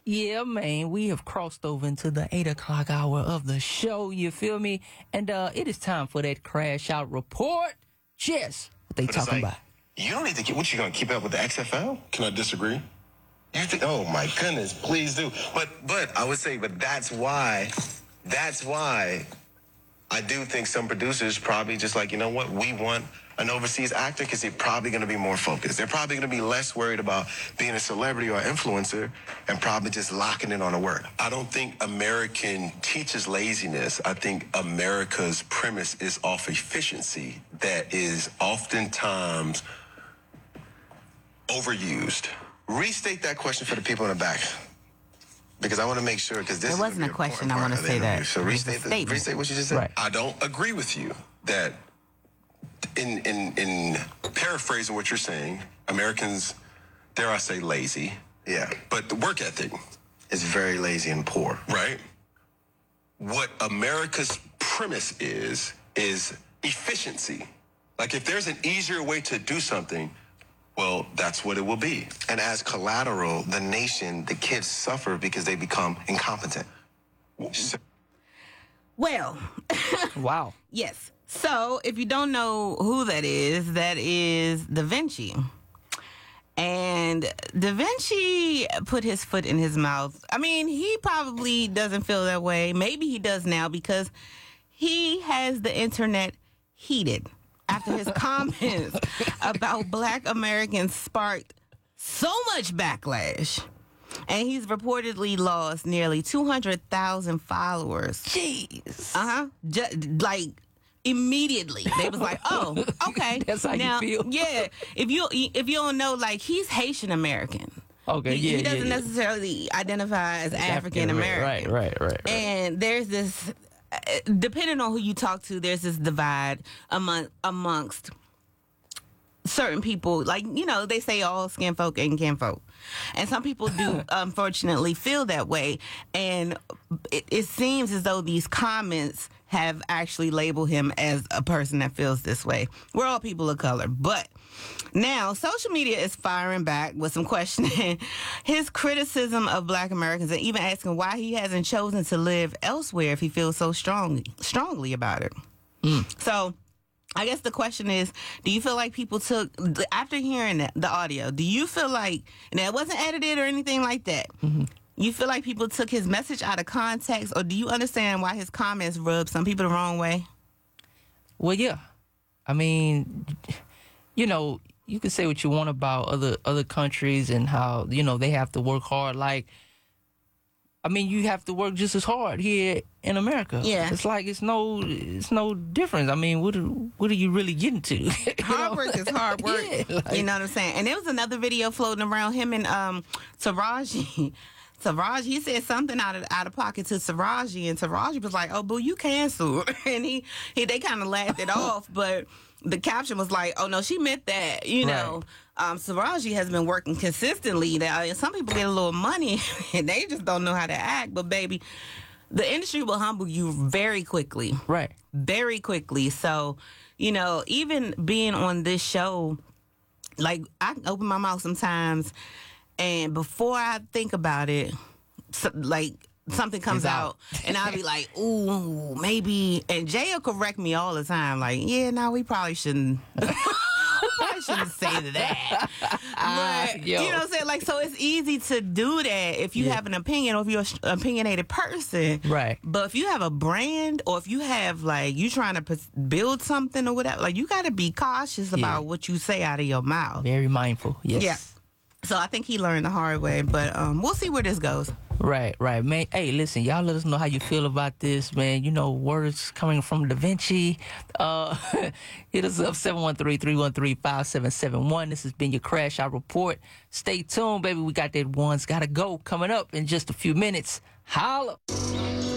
Yeah, man, we have crossed over into the 8 o'clock hour of the show, you feel me? And it is time for that Crash Out Report. Jess, what they talking about? You don't need to what, you gonna keep up with the XFL? Can I disagree? You think, oh my goodness, please do. But I would say, that's why I do think some producers probably just like, you know what, we want an overseas actor because they're probably going to be more focused. They're probably going to be less worried about being a celebrity or influencer and probably just locking in on a word. I don't think American teaches laziness. I think America's premise is off efficiency that is oftentimes overused. Restate that question for the people in the back. Because I want to make sure, because this it wasn't a question. I want to say that. So restate what you just said. Right. I don't agree with you that in paraphrasing what you're saying, Americans, dare I say, lazy. Yeah. But the work ethic is very lazy and poor. Right. What America's premise is efficiency. Like if there's an easier way to do something, well, that's what it will be. And as collateral, the nation, the kids suffer because they become incompetent. Well. Wow. Yes. So if you don't know who that is Da Vinci. And Da Vinci put his foot in his mouth. I mean, he probably doesn't feel that way. Maybe he does now because he has the internet heated after his comments about Black Americans sparked so much backlash. And he's reportedly lost nearly 200,000 followers. Jeez. Like immediately. They was like, oh, okay. That's how now, you feel? Yeah. If you don't know, like, he's Haitian American. Okay, he doesn't necessarily identify as African American. Right. And there's this, depending on who you talk to, there's this divide amongst certain people. Like, you know, they say all skin folk ain't kin folk. And some people do, unfortunately, feel that way. And it seems as though these comments have actually labeled him as a person that feels this way. We're all people of color. But now, social media is firing back with some questioning his criticism of Black Americans and even asking why he hasn't chosen to live elsewhere if he feels so strongly about it. So I guess the question is, do you feel like people took, after hearing the audio, do you feel like, and it wasn't edited or anything like that, you feel like people took his message out of context, or do you understand why his comments rubbed some people the wrong way? Well, yeah. I mean, you know, you can say what you want about other countries and how, you know, they have to work hard. Like, I mean, you have to work just as hard here in America. Yeah. It's like it's no difference. I mean, what are you really getting to? Hard work is hard work. Yeah, like, you know what I'm saying? And there was another video floating around him and Taraji. Taraji, he said something out of pocket to Taraji, and Taraji was like, "Oh, boo, you canceled." And they kind of laughed it off, but the caption was like, "Oh no, she meant that." You know, Taraji has been working consistently. Now, some people get a little money and they just don't know how to act. But baby, the industry will humble you very quickly, right? Very quickly. So, you know, even being on this show, like I can open my mouth sometimes. And before I think about it, like something comes out, and I'll be like, "Ooh, maybe." And Jay will correct me all the time, like, "Yeah, no, we probably shouldn't. I shouldn't say that." But you know what I'm saying? Like, so it's easy to do that if you have an opinion or if you're an opinionated person, right? But if you have a brand or if you have like you trying to build something or whatever, like you got to be cautious about what you say out of your mouth. Very mindful. Yes. Yeah. So I think he learned the hard way, but we'll see where this goes. Right, man. Hey, listen, y'all let us know how you feel about this, man. You know, words coming from Da Vinci. Hit us up, 713-313-5771. This has been your Crash Out Report. Stay tuned, baby. We got that One's Gotta Go coming up in just a few minutes. Holla.